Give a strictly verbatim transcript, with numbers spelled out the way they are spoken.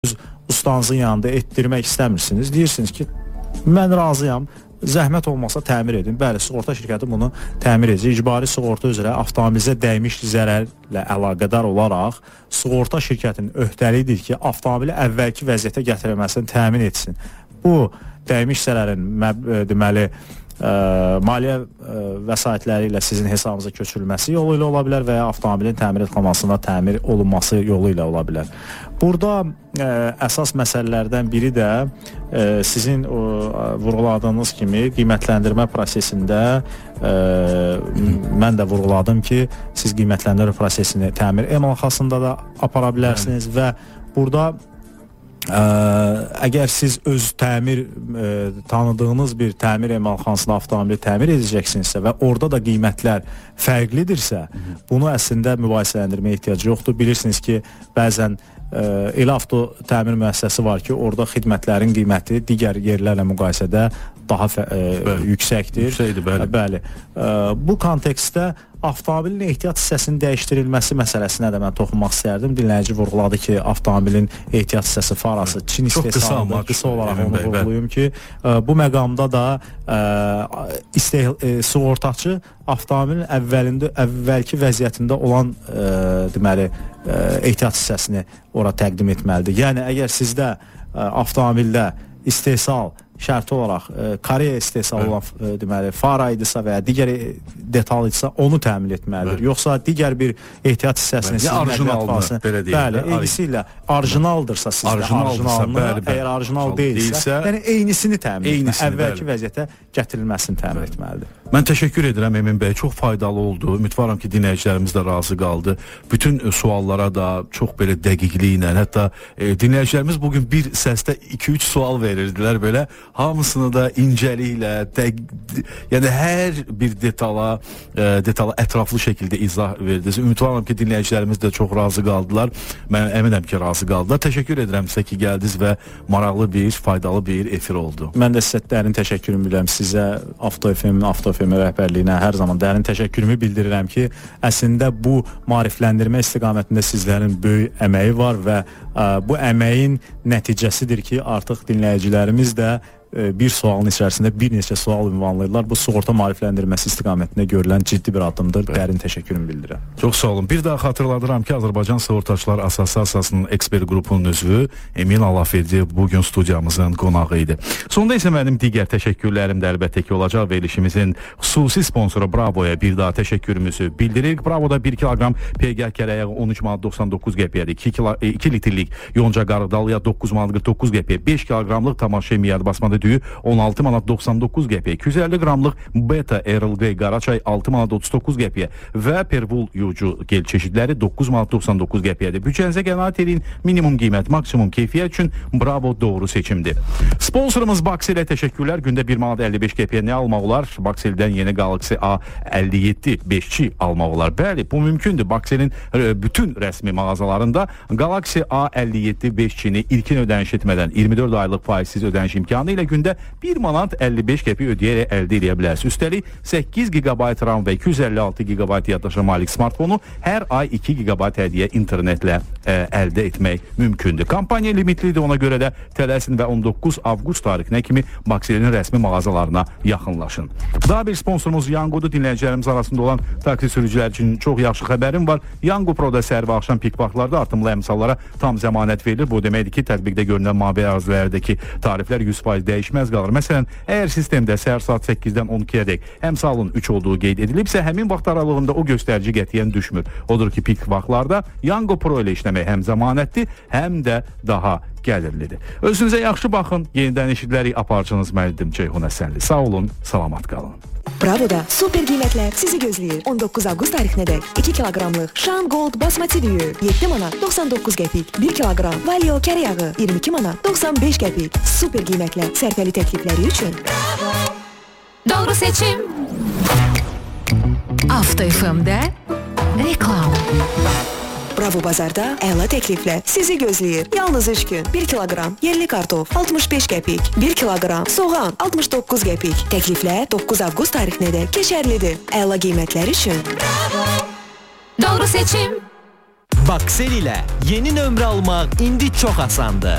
öz ustanızın yanında etdirmək istəmirsiniz. Deyirsiniz ki, mən razıyam, zəhmət olmasa təmir edin. Bəli, sığorta şirkəti bunu təmir edəcək. İcbari sığorta üzrə avtomobilizə dəymiş zərərlə əlaqədar olaraq sığorta şirkətinin öhdəliyidir ki, avtomobili əvvəlki vəziyyətə gətirilməsini təmin etsin. Bu dəymiş zərərin deməli ə, maliyyə ə, vəsaitləri ilə sizin hesabınıza köçürülməsi yolu ilə ola bilər və ya avtomobilin təmir etməmasında təmir olunması yolu ilə ola bilər. Burada ə, əsas məsələlərdən biri də ə, sizin o, vurğuladığınız kimi qiymətləndirmə prosesində ə, mən də vurğuladım ki, siz qiymətləndirmə prosesini təmir emalxasında da apara bilərsiniz yəni. Və burada Ə, əgər siz öz təmir ə, tanıdığınız bir təmir emalxanasında avtomobili təmir edəcəksinizsə və orada da qiymətlər fərqlidirsə, bunu əslində mübahisələndirməyə ehtiyac yoxdur. Bilirsiniz ki, bəzən ə, elə avto təmir müəssisəsi var ki, orada xidmətlərin qiyməti digər yerlərlə müqayisədə daha ə, bəli, yüksəkdir. Yüksəkdir, bəli. Bəli. Ə, bu kontekstdə avtomobilin ehtiyat hissəsinin dəyişdirilməsi məsələsinə də mən toxunmaq istərdim. Dinləyici vurğuladı ki, avtomobilin ehtiyat hissəsi farası Çin istehsalıdır. Qısa olaraq onu bəy, vurğulayım ki, ə, bu məqamda da ə, isteh, ə, sığortaçı avtomobilin əvvəlində, əvvəlki vəziyyətində olan ə, deməli, ə, ehtiyat hissəsini ora təqdim etməlidir. Yəni, əgər sizdə ə, avtomobildə istehsal şərti olaraq e, Koreya istehsalı olan e, deməli fara idisə və ya digər detal idisə onu təmin etməlidir. Yoxsa digər bir ehtiyat hissəsini siz orijinalını belə deyək. Bəli, eynisi ilə orijinaldırsa sizdə orijinalını, əgər orijinal deyilsə, yəni eynisini təmin etməlidir. Əvvəlki vəziyyətə gətirilməsini təmin etməlidir. Mən təşəkkür edirəm Emin bəy, çox faydalı oldu. Ümidvaram ki, dinləyicilərimiz də razı qaldı. Bütün e, suallara da çox belə dəqiqliklə, hətta e, dinləyicilərimiz bugün bir səsdə iki üç sual verirdilər belə. Hamısını da incəliklə, dəq, yəni hər bir detala, e, detala ətraflı şəkildə izah verdiniz. Ümidvaram ki, dinləyicilərimiz də çox razı qaldılar. Mən əminəm ki, razı qaldılar. Təşəkkür edirəm sizə ki, gəldiniz və maraqlı bir, faydalı bir efir oldu. Mən də sizə dərin təşəkkürümü bilirəm. Sizə Avto F M-in Avto F M rəhbərliyinə hər zaman dərin təşəkkürümü bildirirəm ki, əslində bu maarifləndirmə istiqamətində sizlərin böyük əməyi var və ə, bu əməyin nəticəsidir ki, artıq dinləyicilərimiz də bir sualın içərisində bir neçə sual ünvanlayırlar. Bu sığorta maarifləndirməsi istiqamətində görülən ciddi bir addımdır. Bəli. Dərin təşəkkürümü bildirirəm. Çox sağ olun. Bir daha xatırladıram ki, Azərbaycan Sığortaçılar Assosiasiyasının ekspert qrupunun üzvü Emin Allahverdiyev bugün studiyamızın qonağı idi. Sonda isə mənim digər təşəkkürlərim də əlbəttə ki olacaq. Verilişimizin xüsusi sponsoru Bravoya bir daha təşəkkürümüzü bildiririk. Bravoda bir kiloqram peygah kərəyağı on üç manat doxsan doqquz qəpiyə, iki litrlik yonca qarıqdalıya doqquz manat qırx doqquz qəpiyə, beş kiloqramlıq tamaşa miyyad basmada düyü on altı manat doxsan doqquz qəpiyə, iki yüz əlli qramlıq beta Earl Grey qaraçay altı manat otuz doqquz qəpiyə və pervul yucu gel çeşidləri doqquz manat doxsan doqquz qəpiyədir. Bütçənizə qənaət edin, minimum qiymət, maksimum keyfiyyət üçün Bravo doğru seçimdir. Sponsorumuz Baksel-ə təşəkkürlər. Gündə bir manat əlli beş qəpiyə nə almaq olar? Bakseldən yeni Galaxy A əlli yeddi beşçi almaq olar. Bəli, bu mümkündür. Bakselin bütün rəsmi mağazalarında Galaxy A əlli yeddi beşçini ilkin ödəniş etmədən iyirmi dörd aylıq faizsiz ödəniş imkanı ilə gündə bir manat əlli beş qəpi ödəyərək əldə edə bilərsiniz. Üstəlik səkkiz gigabayt RAM və iki yüz əlli altı gigabayt yaddaşa malik smartfonu hər ay iki gigabayt hədiyyə internetlə ə, əldə etmək mümkündür. Kampaniya limitlidir, ona görə də tələsin və on doqquz avqust tarixinə kimi Bakselin rəsmi mağazalarına yaxınlaşın. Daha bir sponsorumuz Yango'dur. Dinləyicilərimiz arasında olan taksi sürücülər üçün çox yaxşı xəbərim var. Yango Pro'da səhər və axşam pik vaxtlarda artımlı əmsallara tam zəmanət verilir. Bu deməkdir ki, tətbiqdə görünən mavi ərazilərdəki tariflər yüz faiz dəyişməz qalır. Məsələn, əgər sistemdə səhər saat səkkizdən on ikiyə dək əmsalın üç olduğu qeyd edilibsə, həmin vaxt aralığında o göstərici qətiyyən düşmür. Odur ki, pik vaxtlarda Yango Pro ilə işləmək həm zəmanətli, həm də daha gəlirlidir. Özünüzə yaxşı baxın. Yenidən eşidilərik. Aparıcınız müəllim Ceyhun Əsənli. Sağ olun, salamat qalın. Bravo'da super qiymətlər sizi gözləyir. on doqquz avqust tarixinə dək iki kiloqramlıq Shan Gold basmati düyü yeddi manat doxsan doqquz qəpik, bir kiloqram Valio kərəyağı iyirmi iki manat doxsan beş qəpik. Super qiymətlər, sərfəli təklifləri üçün Bravo. Doğru seçim. Avto F M-də reklam. Bravo bazarda əla təkliflər sizi gözləyir. Yalnız üç gün. bir kiloqram yerli kartof altmış beş qəpik, bir kiloqram soğan altmış doqquz qəpik. Təkliflər doqquz avqust tarixinə də keçərlidir. Əla qiymətlər üçün Bravo. Doğru seçim. Baksel ilə yeni nömrə almaq indi çox asandır.